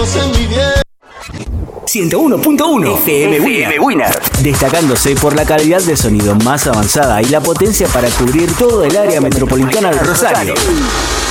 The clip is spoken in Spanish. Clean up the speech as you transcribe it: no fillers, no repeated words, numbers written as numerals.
conocen mi bien. 101.1 FM Winner. Destacándose por la calidad de sonido más avanzada y la potencia para cubrir todo el área metropolitana de Rosario.